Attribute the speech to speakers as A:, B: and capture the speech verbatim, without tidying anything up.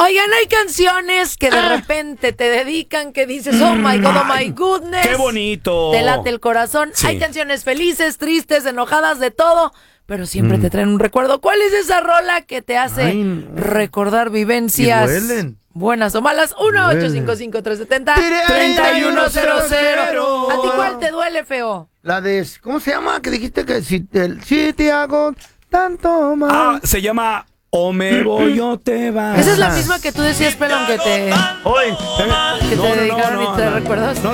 A: Oigan, hay canciones que de
B: Ah.
A: repente te dedican, que dices, oh my God, oh my goodness.
B: ¡Qué bonito!
A: Te late el corazón.
B: Sí.
A: Hay canciones felices, tristes, enojadas, de todo, pero siempre
C: Mm.
A: te traen un recuerdo. ¿Cuál es esa rola que te hace
C: Ay, no.
A: recordar vivencias
C: Y duelen.
A: buenas o malas? uno ocho cinco cinco tres siete cero tres uno cero cero. ¿A ti cuál te duele, feo?
C: La de, ¿cómo se llama? Que dijiste que si te, si te hago tanto mal.
B: Ah, se llama O me voy o te vas.
A: Esa es la misma que tú decías, pelón, que te,
C: Hoy.
A: que
B: No,
A: te
B: no,
A: dedicaron
B: no,
A: y te
B: no,
A: recuerdas.
B: No,